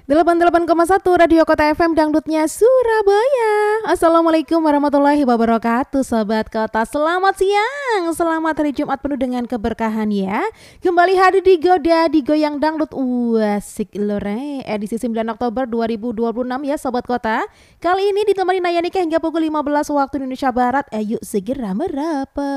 88,1 Radio Kota FM Dangdutnya Surabaya. Assalamualaikum warahmatullahi wabarakatuh. Sobat Kota, selamat siang. Selamat hari Jumat penuh dengan keberkahan ya. Kembali hadir di Goda, di Goyang Dangdut. Asik lore. Edisi 9 Oktober 2026 ya Sobat Kota. Kali ini ditemani Naya Nika hingga pukul 15 waktu Indonesia Barat. Ayo segera merapat.